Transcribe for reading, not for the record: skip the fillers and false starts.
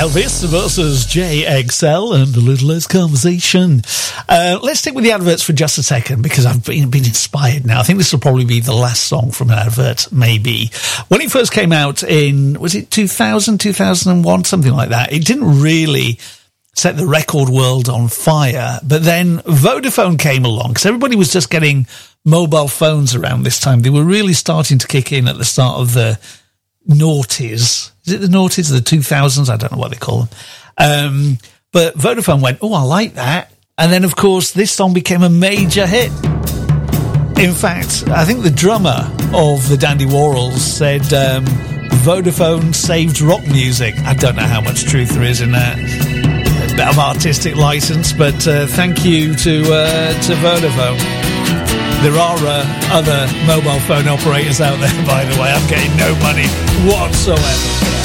Elvis versus JXL and a little less conversation. Let's stick with the adverts for just a second because I've been inspired now. I think this will probably be the last song from an advert, maybe. When it first came out in, was it 2000, 2001, something like that, it didn't really set the record world on fire. But then Vodafone came along because everybody was just getting mobile phones around this time. They were really starting to kick in at the start of the noughties. Is it the noughties or the 2000s? I don't know what they call them. But Vodafone went, oh, I like that. And then, of course, this song became a major hit. In fact, I think the drummer of the Dandy Warhols said Vodafone saved rock music. I don't know how much truth there is in that. A bit of artistic license, but thank you to Vodafone. There are other mobile phone operators out there, by the way. I'm getting no money whatsoever.